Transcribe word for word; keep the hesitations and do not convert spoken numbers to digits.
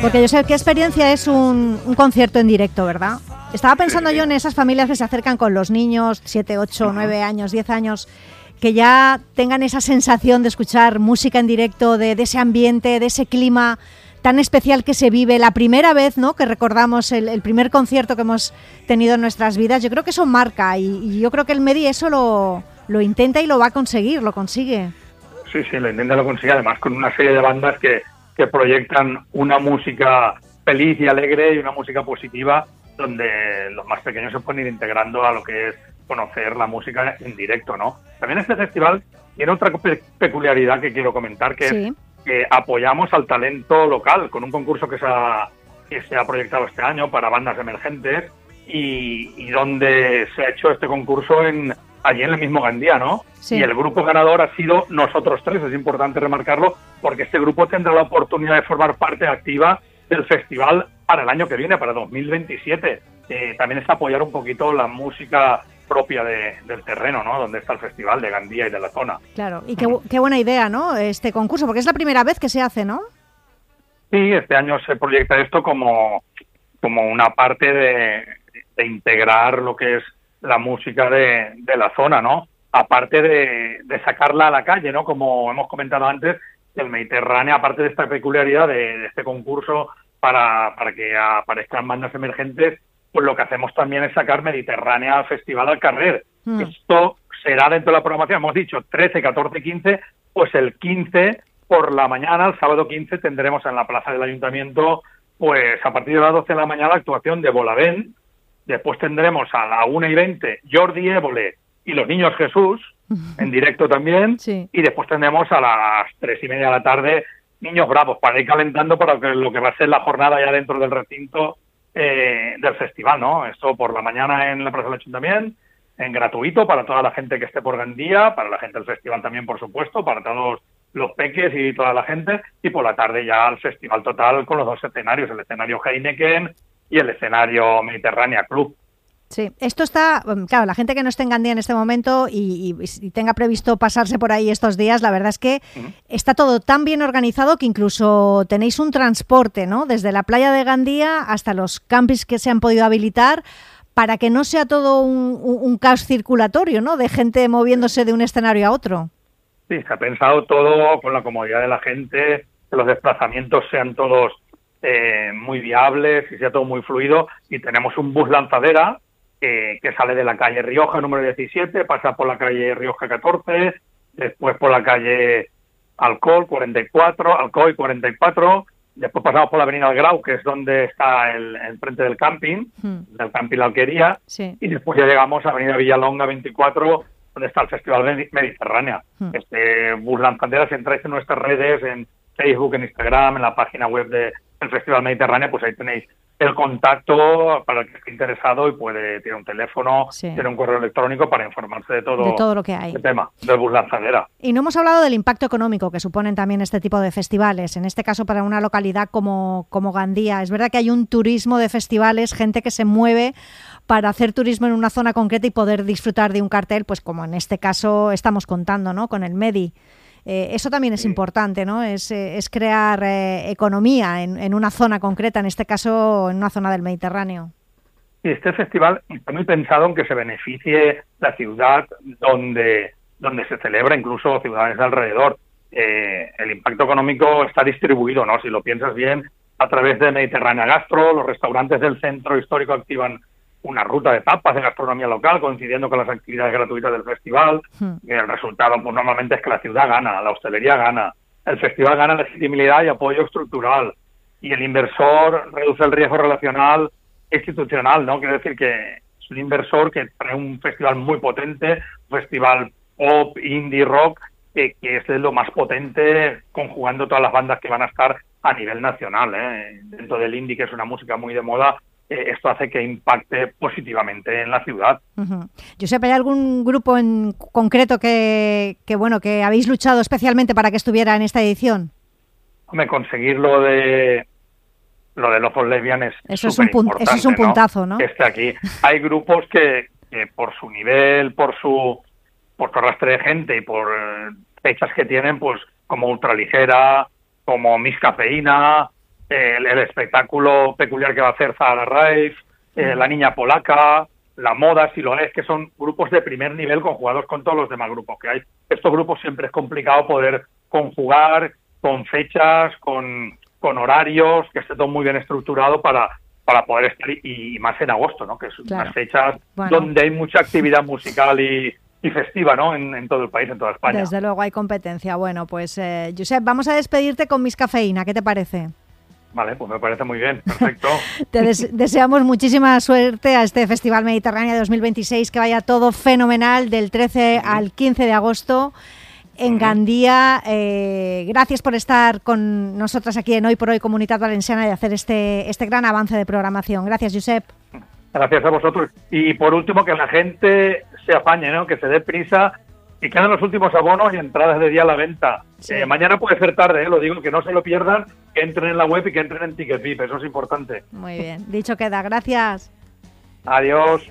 Porque yo sé qué experiencia es un, un concierto en directo, ¿verdad? Estaba pensando yo en esas familias que se acercan con los niños, siete, ocho, nueve años, diez años, que ya tengan esa sensación de escuchar música en directo, de, de ese ambiente, de ese clima tan especial que se vive la primera vez, ¿no?, que recordamos el, el primer concierto que hemos tenido en nuestras vidas. Yo creo que eso marca y, y yo creo que el Medi eso lo, lo intenta y lo va a conseguir, lo consigue. Sí, sí, lo intenta y lo consigue, además con una serie de bandas que, que proyectan una música feliz y alegre y una música positiva, donde los más pequeños se pueden ir integrando a lo que es conocer la música en directo, ¿no? También este festival tiene otra pe- peculiaridad que quiero comentar, que sí. es que apoyamos al talento local con un concurso que se ha, que se ha proyectado este año para bandas emergentes y, y donde se ha hecho este concurso en allí en el mismo Gandía, ¿no? Sí. Y el grupo ganador ha sido nosotros tres, es importante remarcarlo, porque este grupo tendrá la oportunidad de formar parte activa del festival para el año que viene, para dos mil veintisiete. Eh, también es apoyar un poquito la música propia de, del terreno, ¿no?, donde está el festival de Gandía y de la zona. Claro, y qué, qué buena idea, ¿no?, este concurso, porque es la primera vez que se hace, ¿no? Sí, este año se proyecta esto como, como una parte de, de integrar lo que es la música de, de la zona, ¿no? Aparte de, de sacarla a la calle, ¿no? Como hemos comentado antes, el Mediterráneo, aparte de esta peculiaridad de, de este concurso para, para que aparezcan bandas emergentes, pues lo que hacemos también es sacar Mediterránea al Festival al Carrer. Mm. Esto será dentro de la programación, hemos dicho trece, catorce, quince, pues el quince por la mañana, el sábado quince, tendremos en la plaza del Ayuntamiento, pues a partir de las doce de la mañana, la actuación de Bolavén. Después tendremos a la una y veinte Jordi Évole y los Niños Jesús, en directo también, sí. Y después tendremos a las tres y media de la tarde Niños Bravos, para ir calentando para que, lo que va a ser la jornada ya dentro del recinto eh, del festival, ¿no? Esto por la mañana en la Plaza del Ayuntamiento, en gratuito para toda la gente que esté por Gandía, para la gente del festival también, por supuesto, para todos los peques y toda la gente, y por la tarde ya el festival total con los dos escenarios, el escenario Heineken y el escenario Mediterránea Club. Sí, esto está, claro, la gente que no esté en Gandía en este momento y, y, y tenga previsto pasarse por ahí estos días, la verdad es que uh-huh. está todo tan bien organizado que incluso tenéis un transporte, ¿no?, desde la playa de Gandía hasta los campings que se han podido habilitar para que no sea todo un, un, un caos circulatorio, ¿no?, de gente moviéndose de un escenario a otro. Sí, se ha pensado todo con la comodidad de la gente, que los desplazamientos sean todos eh, muy viables y sea todo muy fluido, y tenemos un bus lanzadera que, que sale de la calle Rioja número diecisiete, pasa por la calle Rioja catorce, después por la calle Alcoy cuarenta y cuatro, Alcoy cuarenta y cuatro, después pasamos por la avenida El Grau, que es donde está el, el frente del camping, hmm. del camping La Alquería, sí. Y después ya llegamos a avenida Villalonga veinticuatro, donde está el Festival Mediterránea. Hmm. Este bus lanzadera, si entráis en nuestras redes, en Facebook, en Instagram, en la página web de, del Festival Mediterránea, pues ahí tenéis el contacto para el que esté interesado y puede tiene un teléfono, sí. tiene un correo electrónico para informarse de todo, de todo lo que hay. El tema del bus lanzadera. Y no hemos hablado del impacto económico que suponen también este tipo de festivales, en este caso para una localidad como, como Gandía. Es verdad que hay un turismo de festivales, gente que se mueve para hacer turismo en una zona concreta y poder disfrutar de un cartel, pues como en este caso estamos contando, ¿no?, con el Medi. Eh, eso también es sí. importante, ¿no? Es, eh, es crear eh, economía en, en una zona concreta, en este caso en una zona del Mediterráneo. Sí, este festival está muy pensado en que se beneficie la ciudad donde, donde se celebra, incluso ciudades de alrededor. Eh, el impacto económico está distribuido, ¿no?, si lo piensas bien, a través de Mediterránea Gastro. Los restaurantes del centro histórico activan una ruta de tapas de gastronomía local, coincidiendo con las actividades gratuitas del festival. Hmm. Y el resultado, pues normalmente es que la ciudad gana, la hostelería gana, el festival gana legitimidad y apoyo estructural, y el inversor reduce el riesgo relacional institucional, ¿no? Quiero decir que es un inversor que trae un festival muy potente, un festival pop, indie, rock, que, que es lo más potente, conjugando todas las bandas que van a estar a nivel nacional, ¿eh? Dentro del indie, que es una música muy de moda, esto hace que impacte positivamente en la ciudad. Uh-huh. Josep, ¿hay algún grupo en concreto que, que bueno que habéis luchado especialmente para que estuviera en esta edición? Hombre, conseguir lo de lo de Locos Lesbianes eso es un pun- eso es un puntazo, ¿no? ¿no? Que esté aquí. Hay grupos que, que por su nivel, por su por su arrastre de gente y por eh, fechas que tienen, pues como Ultraligera, como Miss Cafeína, el, el espectáculo peculiar que va a hacer Zahara Raif, eh, La Niña Polaca, La Moda, si lo es, que son grupos de primer nivel conjugados con todos los demás grupos que hay. Estos grupos siempre es complicado poder conjugar con fechas, con, con horarios, que esté todo muy bien estructurado para, para poder estar, y, y más en agosto, ¿no? Que es claro. unas fechas bueno. donde hay mucha actividad musical y, y festiva, ¿no? En, en todo el país, en toda España. Desde luego hay competencia. Bueno, pues, eh, Josep, vamos a despedirte con Miss Cafeína. ¿Qué te parece? Vale, pues me parece muy bien, perfecto. Te des- deseamos muchísima suerte a este Festival Mediterráneo dos mil veintiséis, que vaya todo fenomenal del trece uh-huh. al quince de agosto en uh-huh. Gandía. Eh, gracias por estar con nosotras aquí en Hoy por Hoy Comunitat Valenciana y hacer este, este gran avance de programación. Gracias, Josep. Gracias a vosotros. Y por último, que la gente se apañe, ¿no? Que se dé prisa. Y quedan los últimos abonos y entradas de día a la venta. Sí. Eh, mañana puede ser tarde, ¿eh? Lo digo, que no se lo pierdan, que entren en la web y que entren en TicketVip, eso es importante. Muy bien, dicho queda, gracias. Adiós.